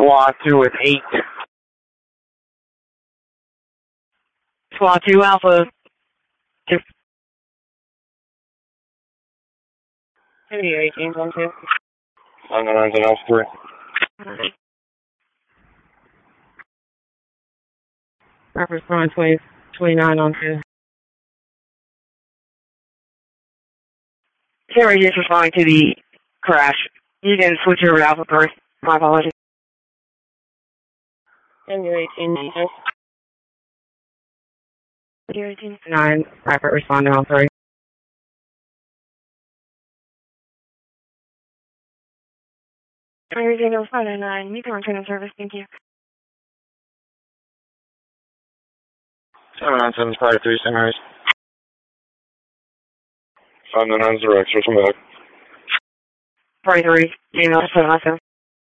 Squad 2 with 8. Squad 2 Alpha 2. 18 on 2. On the 9 and Alpha 3. Rapid respond 29 on 2. Terry just responding to the crash. You can switch over to Alpha 3. My apologies. 18 on 2. 18. 9. Rapid respond on 3. Everything goes fine at 9. You can return to service. Thank you. 797 prior 3, St. Mary's. 599 direct, switch them back. Prior 3, email 797.